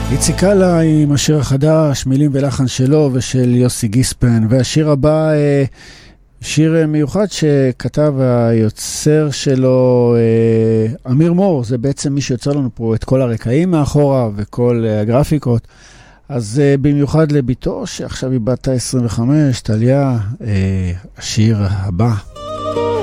איציק אללה עם השיר החדש, מילים ולחן שלו ושל יוסי גיספן, והשיר הבא שיר מיוחד שכתב היוצר שלו אמיר מור, זה בעצם מי שיוצר לנו פה את כל הרקעים מאחורה וכל הגרפיקות, אז במיוחד לביתו שעכשיו היא בת 25, טליה, השיר הבא.